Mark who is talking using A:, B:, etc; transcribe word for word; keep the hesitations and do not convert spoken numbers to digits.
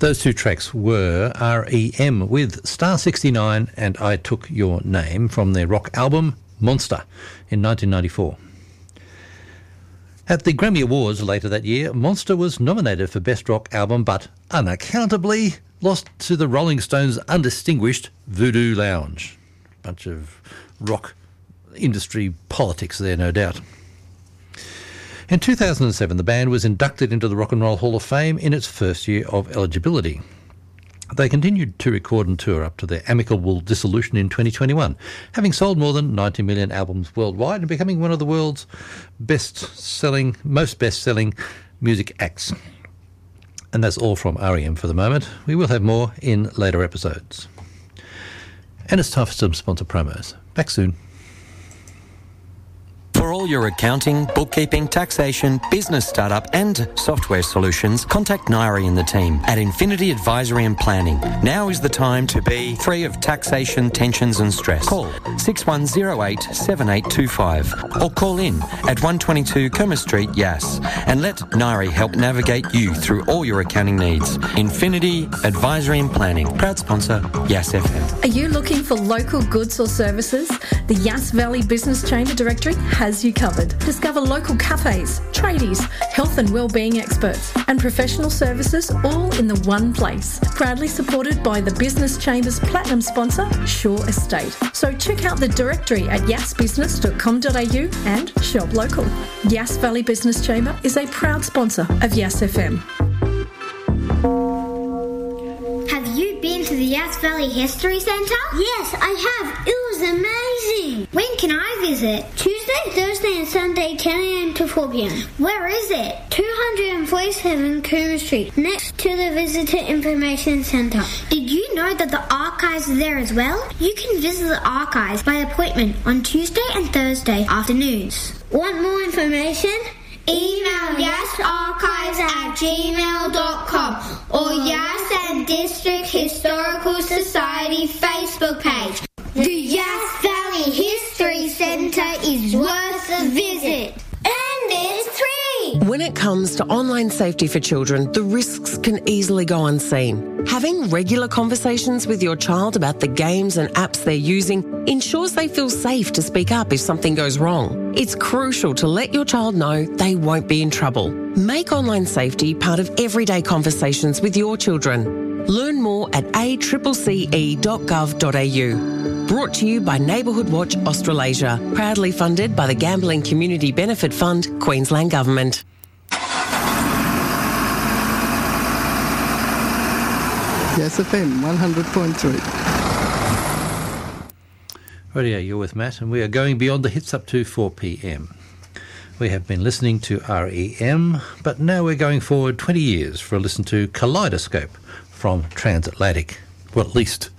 A: Those two tracks were R E M with Star sixty-nine and I Took Your Name from their rock album Monster in nineteen ninety-four. At the Grammy Awards later that year, Monster was nominated for Best Rock Album but unaccountably lost to the Rolling Stones' undistinguished Voodoo Lounge. Bunch of rock industry politics there, no doubt. In two thousand seven, the band was inducted into the Rock and Roll Hall of Fame in its first year of eligibility. They continued to record and tour up to their amicable dissolution in twenty twenty-one, having sold more than ninety million albums worldwide and becoming one of the world's best-selling, most best-selling music acts. And that's all from R E M for the moment. We will have more in later episodes. And it's time for some sponsor promos. Back soon.
B: For all your accounting, bookkeeping, taxation, business startup and software solutions, contact Nairi and the team at Infinity Advisory and Planning. Now is the time to be free of taxation, tensions and stress. Call six one zero eight seven eight two five or call in at one twenty-two Kerma Street, Yass, and let Nairi help navigate you through all your accounting needs. Infinity Advisory and Planning, proud sponsor, Yass F M.
C: Are you looking for local goods or services? The Yass Valley Business Chamber Directory has you covered. Discover local cafes, tradies, health and wellbeing experts and professional services all in the one place. Proudly supported by the Business Chamber's platinum sponsor, Shaw Estate. So check out the directory at yass business dot com dot a u and shop local. Yass Valley Business Chamber is a proud sponsor of Yass F M.
D: Have you been to the Yass Valley History Centre? Yes, I have. It was amazing. When can I visit? Tuesday, Thursday and Sunday, ten a.m. to four p.m. Where is it? two forty-seven Coomber Street, next to the Visitor Information Centre. Did you know that the archives are there as well? You can visit the archives by appointment on Tuesday and Thursday afternoons. Want more information? Email yassarchives at gmail dot com or Yass and District Historical Society Facebook page. The Yass Valley History Centre is worth a visit. And it's free!
E: When it comes to online safety for children, the risks can easily go unseen. Having regular conversations with your child about the games and apps they're using ensures they feel safe to speak up if something goes wrong. It's crucial to let your child know they won't be in trouble. Make online safety part of everyday conversations with your children. Learn more at a c c c e dot gov dot a u. Brought to you by Neighbourhood Watch Australasia, proudly funded by the Gambling Community Benefit Fund, Queensland Government.
F: Yass F M one hundred point three.
A: Radio, you're with Matt, and we are going beyond the hits up to four p.m. We have been listening to R E M, but now we're going forward twenty years for a listen to Kaleidoscope from Transatlantic. Well, at least